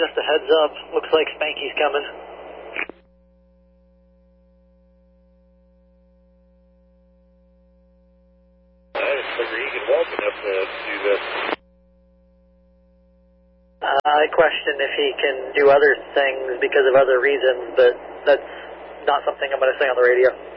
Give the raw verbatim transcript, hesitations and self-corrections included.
just a heads up. Looks like Spanky's coming. I didn't figure he could walk enough to do this. Uh, I question if he can do other things because of other reasons, but that's not something I'm going to say on the radio.